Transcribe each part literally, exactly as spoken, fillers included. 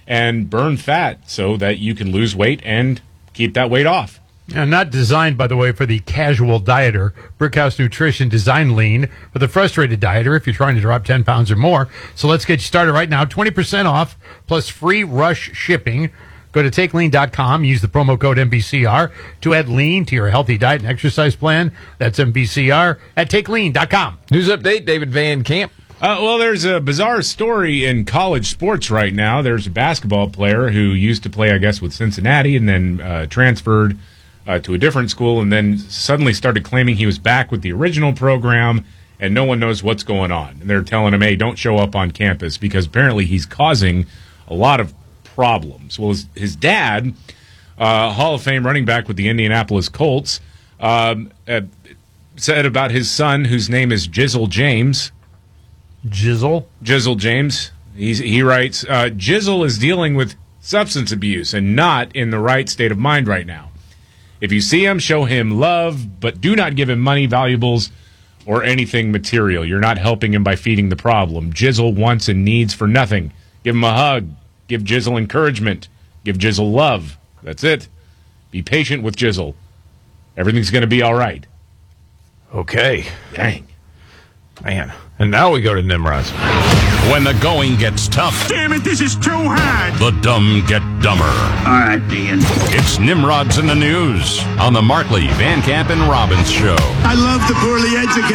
and burn fat so that you can lose weight and keep that weight off. And not designed, by the way, for the casual dieter. Brickhouse Nutrition designed lean for the frustrated dieter if you're trying to drop ten pounds or more. So let's get you started right now. twenty percent off plus free rush shipping. Go to take lean dot com. Use the promo code M B C R to add lean to your healthy diet and exercise plan. That's M B C R at take lean dot com. News update, David Van Camp. Uh, well, there's a bizarre story in college sports right now. There's a basketball player who used to play, I guess, with Cincinnati and then uh, transferred uh, to a different school and then suddenly started claiming he was back with the original program and no one knows what's going on. And they're telling him, hey, don't show up on campus because apparently he's causing a lot of problems. Well, his, his dad, uh, Hall of Fame running back with the Indianapolis Colts, um, uh, said about his son, whose name is Jizzle James. Jizzle? Jizzle James. He's, he writes, uh, Jizzle is dealing with substance abuse and not in the right state of mind right now. If you see him, show him love, but do not give him money, valuables, or anything material. You're not helping him by feeding the problem. Jizzle wants and needs for nothing. Give him a hug. Give Jizzle encouragement. Give Jizzle love. That's it. Be patient with Jizzle. Everything's going to be all right. Okay. Dang. Man. And now we go to Nimrod's. When the going gets tough. Damn it, this is too hard. The dumb get dumber. All right, Dan. It's Nimrod's in the News on the Markley, Van Camp, and Robbins Show. I love the poorly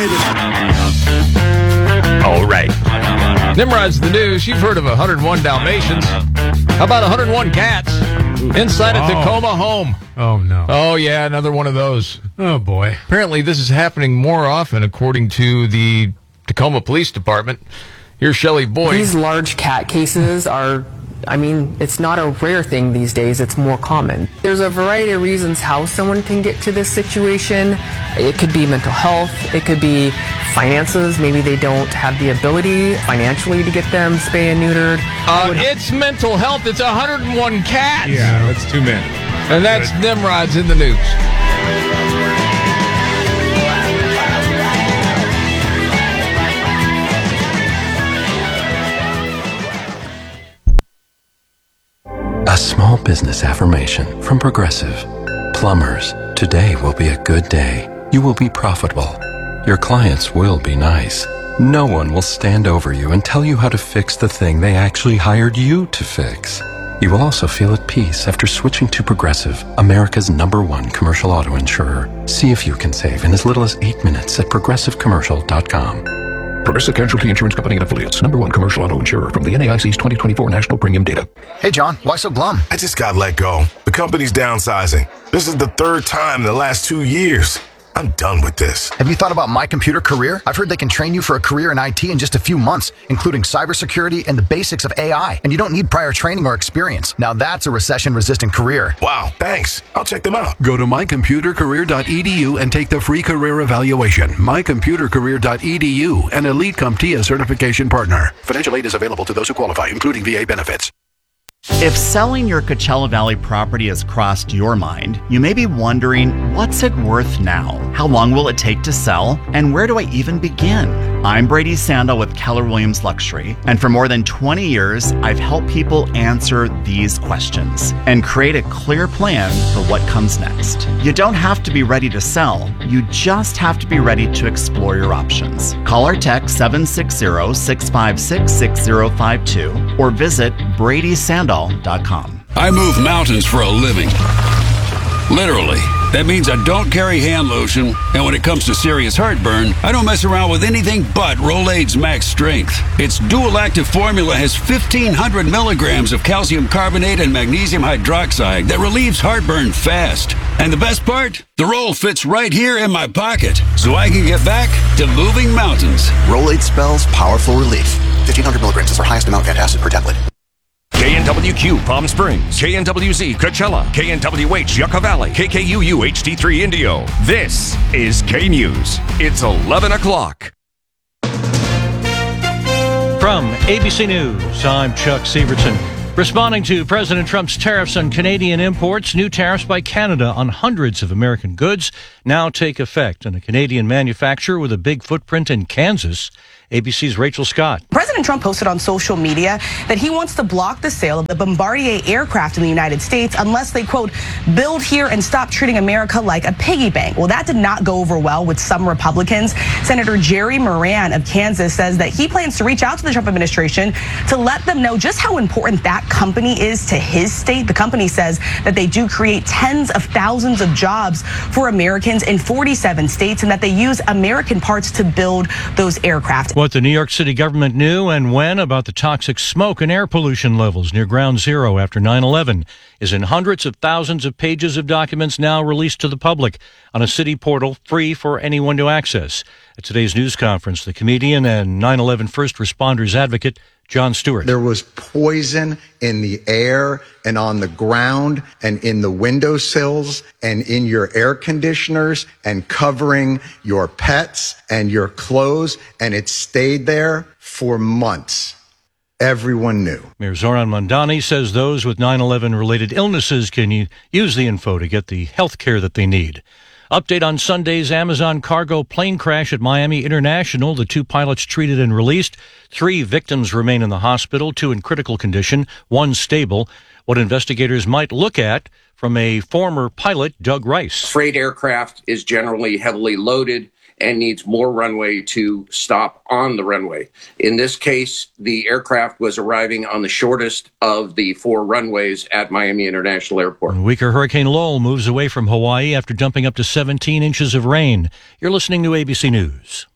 educated. All right. Nimrod's in the News. You've heard of one hundred one Dalmatians. How about one hundred one cats inside a Tacoma home? Oh, no. Oh, yeah, another one of those. Oh, boy. Apparently, this is happening more often, according to the Tacoma Police Department. Here's Shelley Boyd. These large cat cases are, I mean, it's not a rare thing these days. It's more common. There's a variety of reasons how someone can get to this situation. It could be mental health. It could be finances. Maybe they don't have the ability financially to get them spay and neutered. Uh, it's mental health. It's one hundred one cats. Yeah, that's too many. And that's Nimrod's in the News. A small business affirmation from Progressive. Plumbers, today will be a good day. You will be profitable. Your clients will be nice. No one will stand over you and tell you how to fix the thing they actually hired you to fix. You will also feel at peace after switching to Progressive, America's number one commercial auto insurer. See if you can save in as little as eight minutes at progressive commercial dot com. Progressive Casualty Insurance Company and Affiliates. Number one commercial auto insurer from the N A I C's twenty twenty-four National Premium Data. Hey, John. Why so glum? I just got let go. The company's downsizing. This is the third time in the last two years. I'm done with this. Have you thought about My Computer Career? I've heard they can train you for a career in I T in just a few months, including cybersecurity and the basics of A I. And you don't need prior training or experience. Now that's a recession-resistant career. Wow, thanks. I'll check them out. Go to my computer career dot e d u and take the free career evaluation. my computer career dot e d u, an Elite CompTIA certification partner. Financial aid is available to those who qualify, including V A benefits. If selling your Coachella Valley property has crossed your mind, you may be wondering, what's it worth now? How long will it take to sell? And where do I even begin? I'm Brady Sandel with Keller Williams Luxury, and for more than twenty years, I've helped people answer these questions and create a clear plan for what comes next. You don't have to be ready to sell, you just have to be ready to explore your options. Call or text seven six zero, six five six, six zero five two or visit brady sandel dot com. I move mountains for a living. Literally. That means I don't carry hand lotion, and when it comes to serious heartburn, I don't mess around with anything but Rolaids Max Strength. Its dual-active formula has fifteen hundred milligrams of calcium carbonate and magnesium hydroxide that relieves heartburn fast. And the best part? The roll fits right here in my pocket, so I can get back to moving mountains. Rolaids spells powerful relief. fifteen hundred milligrams is our highest amount of antacid per tablet. K N W Q Palm Springs, K N W Z Coachella, K N W H Yucca Valley, K K U U H D three Indio. This is K News. It's eleven o'clock. From A B C News, I'm Chuck Severson. Responding to President Trump's tariffs on Canadian imports, new tariffs by Canada on hundreds of American goods now take effect. And a Canadian manufacturer with a big footprint in Kansas A B C's Rachel Scott. President Trump posted on social media that he wants to block the sale of the Bombardier aircraft in the United States unless they, quote, build here and stop treating America like a piggy bank. Well, that did not go over well with some Republicans. Senator Jerry Moran of Kansas says that he plans to reach out to the Trump administration to let them know just how important that company is to his state. The company says that they do create tens of thousands of jobs for Americans in forty-seven states and that they use American parts to build those aircraft. What the New York City government knew and when about the toxic smoke and air pollution levels near Ground Zero after nine eleven is in hundreds of thousands of pages of documents now released to the public on a city portal free for anyone to access. At today's news conference, the comedian and nine eleven first responders advocate Jon Stewart. There was poison in the air and on the ground and in the windowsills and in your air conditioners and covering your pets and your clothes, and it stayed there for months. Everyone knew. Mayor Zoran Mondani says those with nine eleven related illnesses can use the info to get the health care that they need. Update on Sunday's Amazon cargo plane crash at Miami International. The two pilots treated and released. Three victims remain in the hospital, two in critical condition, one stable. What investigators might look at from a former pilot, Doug Rice. Freight aircraft is generally heavily loaded and needs more runway to stop on the runway. In this case, the aircraft was arriving on the shortest of the four runways at Miami International Airport. Weaker Hurricane Lowell moves away from Hawaii after dumping up to seventeen inches of rain. You're listening to A B C News.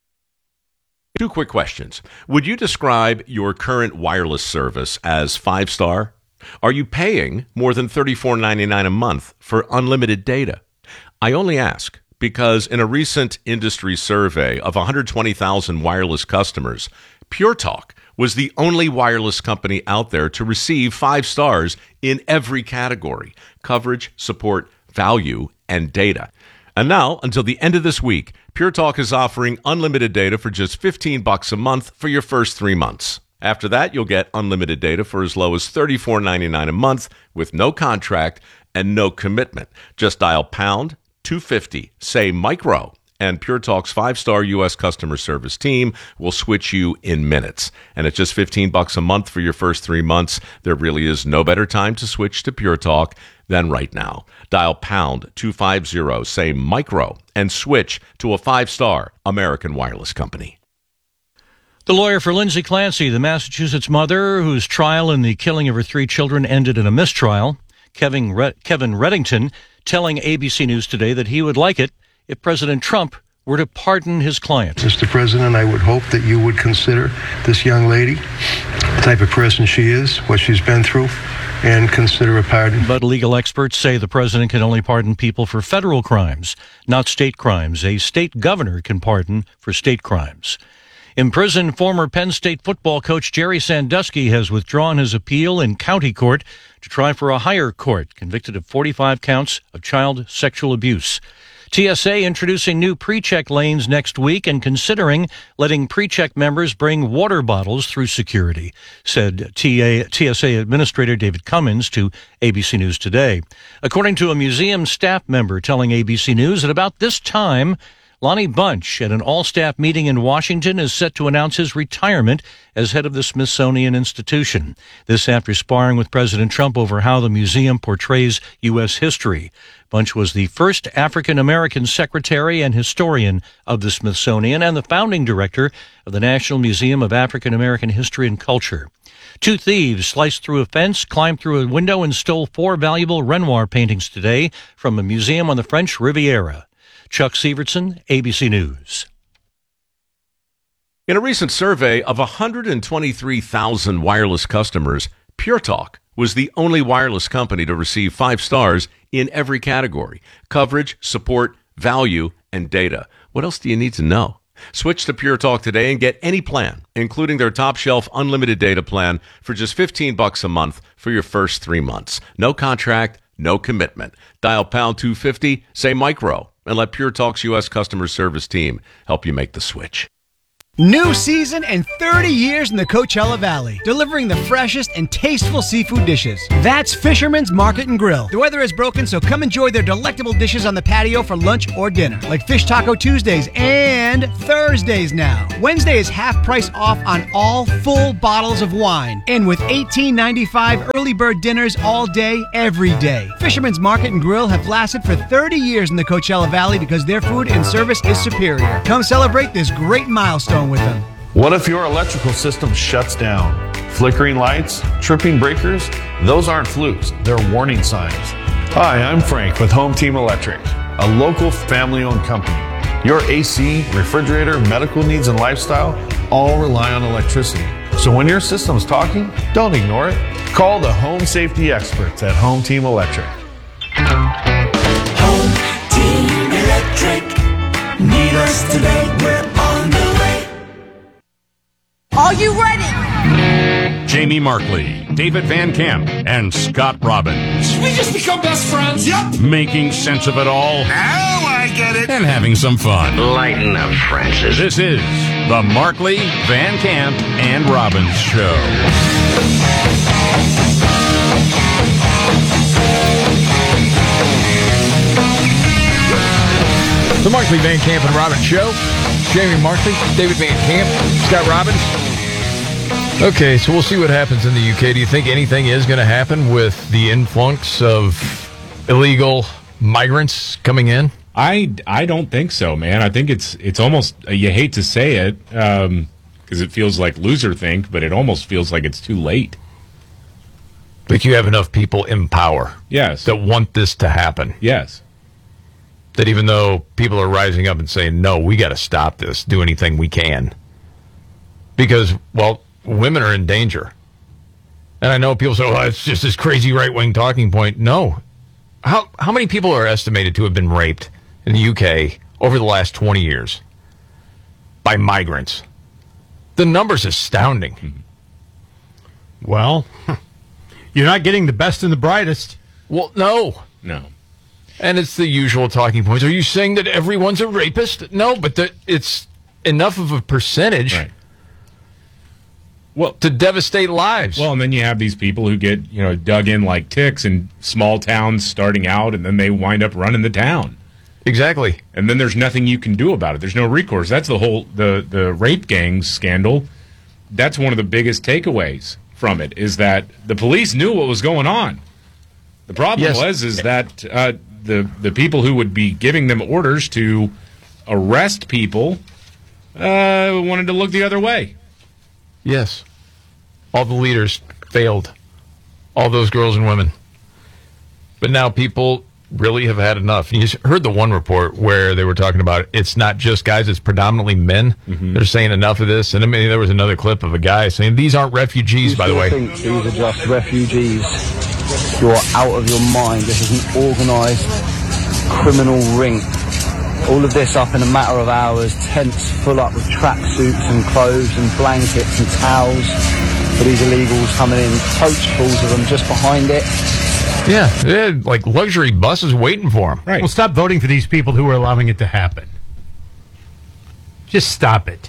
Two quick questions. Would you describe your current wireless service as five-star? Are you paying more than thirty-four ninety-nine a month for unlimited data? I only ask because in a recent industry survey of one hundred twenty thousand wireless customers, Pure Talk was the only wireless company out there to receive five stars in every category: coverage, support, value, and data. And now, until the end of this week, Pure Talk is offering unlimited data for just fifteen bucks a month for your first three months. After that, you'll get unlimited data for as low as thirty-four ninety-nine a month with no contract and no commitment. Just dial pound two fifty, say micro, and Pure Talk's five-star U S customer service team will switch you in minutes. And at just fifteen bucks a month for your first three months, there really is no better time to switch to Pure Talk than right now. Dial pound two fifty, say micro, and switch to a five-star American wireless company. The lawyer for Lindsay Clancy, the Massachusetts mother whose trial in the killing of her three children ended in a mistrial, Kevin, Re- Kevin Reddington, telling A B C News today that he would like it if President Trump were to pardon his client. Mister President, I would hope that you would consider this young lady, the type of person she is, what she's been through, and consider a pardon. But legal experts say the president can only pardon people for federal crimes, not state crimes. A state governor can pardon for state crimes. In prison, former Penn State football coach Jerry Sandusky has withdrawn his appeal in county court to try for a higher court, convicted of forty-five counts of child sexual abuse. T S A introducing new pre-check lanes next week and considering letting pre-check members bring water bottles through security, said T S A Administrator David Cummins to A B C News today. According to a museum staff member telling A B C News, at about this time, Lonnie Bunch, at an all-staff meeting in Washington, is set to announce his retirement as head of the Smithsonian Institution. This after sparring with President Trump over how the museum portrays U S history. Bunch was the first African-American secretary and historian of the Smithsonian and the founding director of the National Museum of African-American History and Culture. Two thieves sliced through a fence, climbed through a window, and stole four valuable Renoir paintings today from a museum on the French Riviera. Chuck Severson, A B C News. In a recent survey of one hundred twenty-three thousand wireless customers, Pure Talk was the only wireless company to receive five stars in every category: coverage, support, value, and data. What else do you need to know? Switch to Pure Talk today and get any plan, including their top shelf unlimited data plan, for just fifteen bucks a month for your first three months. No contract, no commitment. Dial pound two fifty, say micro, and let Pure Talk's U S customer service team help you make the switch. New season and thirty years in the Coachella Valley, delivering the freshest and tasteful seafood dishes. That's Fisherman's Market and Grill. The weather is broken, so come enjoy their delectable dishes on the patio for lunch or dinner, like Fish Taco Tuesdays and Thursdays now. Wednesday is half price off on all full bottles of wine, and with eighteen ninety-five early bird dinners all day, every day. Fisherman's Market and Grill have lasted for thirty years in the Coachella Valley because their food and service is superior. Come celebrate this great milestone with them. What if your electrical system shuts down? Flickering lights, tripping breakers, those aren't flukes, they're warning signs. Hi, I'm Frank with Home Team Electric, a local family-owned company. Your A C, refrigerator, medical needs, and lifestyle all rely on electricity. So when your system's talking, don't ignore it. Call the home safety experts at Home Team Electric. Home Team Electric. Need us today, we're on the way. Are you ready? Jamie Markley, David Van Camp, and Scott Robbins. We just become best friends. Yep. Making sense of it all. Now I get it. And having some fun. Lighten up, Francis. This is the Markley, Van Camp, and Robbins Show. The Markley, Van Camp, and Robbins Show. Jamie Markley, David Van Camp, Scott Robbins. Okay, so we'll see what happens in the U K. Do you think anything is going to happen with the influx of illegal migrants coming in? I, I don't think so, man. I think it's it's almost, uh, you hate to say it, because um, it feels like loser think, but it almost feels like it's too late. Like you have enough people in power. Yes. That want this to happen. Yes. That even though people are rising up and saying, no, we got to stop this, do anything we can. Because, well, women are in danger. And I know people say, oh, it's just this crazy right-wing talking point. No. How how many people are estimated to have been raped in the U K over the last twenty years by migrants? The number's astounding. Mm-hmm. Well, you're not getting the best and the brightest. Well, no. No. And it's the usual talking points. Are you saying that everyone's a rapist? No, but the, it's enough of a percentage right. well, to devastate lives. Well, and then you have these people who get, you know, dug in like ticks in small towns starting out, and then they wind up running the town. Exactly. And then there's nothing you can do about it. There's no recourse. That's the whole, the, the rape gangs scandal. That's one of the biggest takeaways from it, is that the police knew what was going on. The problem Yes. was is that uh, the the people who would be giving them orders to arrest people uh, wanted to look the other way. Yes. All the leaders failed. All those girls and women. But now people really have had enough. You heard the one report where they were talking about it's not just guys, it's predominantly men. Mm-hmm. They're saying enough of this. And I mean, there was another clip of a guy saying, these aren't refugees, by the way. I think these are just refugees. You're out of your mind. This is an organised criminal ring. All of this up in a matter of hours, tents full up with tracksuits and clothes and blankets and towels for these illegals coming in, coachfuls of them just behind it. Yeah, they had like luxury buses waiting for them. Right. Well, stop voting for these people who are allowing it to happen. Just stop it.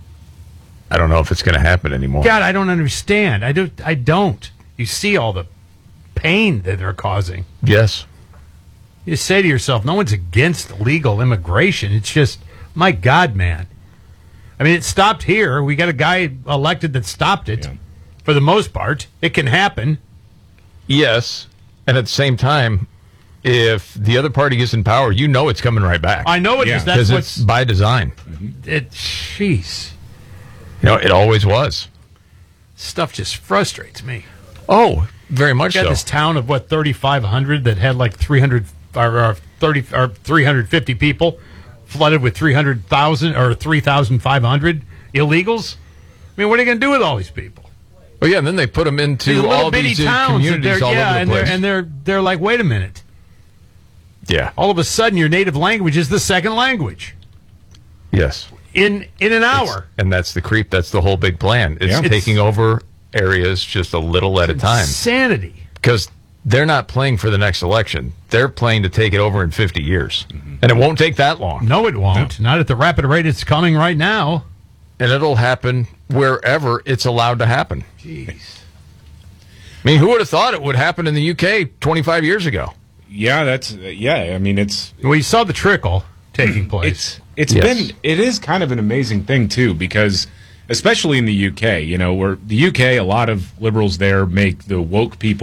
I don't know if it's going to happen anymore. God, I don't understand. I don't. I don't. You see all the pain that they're causing. Yes. You just say to yourself, no one's against legal immigration. It's just, my God, man. I mean, it stopped here. We got a guy elected that stopped it. Yeah. For the most part, it can happen. Yes. And at the same time, if the other party is in power, you know it's coming right back. I know it is. That's what's by design. Mm-hmm. It, jeez. You know, it always was. Stuff just frustrates me. Oh, very much so. Got this town of, what, thirty-five hundred that had like three hundred or, or thirty or three hundred fifty people, flooded with three hundred thousand or three thousand five hundred illegals. I mean, what are you going to do with all these people? Oh yeah, and then they put them into these all these uh, communities all yeah, over the and place. They're, and they're they're like, wait a minute. Yeah. All of a sudden, your native language is the second language. Yes. In in an hour. It's, and that's the creep. That's the whole big plan. It's yeah. taking it's, over areas just a little at a time. Insanity. Because they're not playing for the next election. They're playing to take it over in fifty years. Mm-hmm. And it won't take that long. No, it won't. No. Not at the rapid rate it's coming right now. and it'll happen wherever it's allowed to happen. Jeez. I mean, who would have thought it would happen in the U K twenty-five years ago? Yeah, that's yeah. I mean, it's we saw the trickle taking place. It's it's Yes. been it is kind of an amazing thing too, because especially in the U K, you know, where the U K, a lot of liberals there make the woke people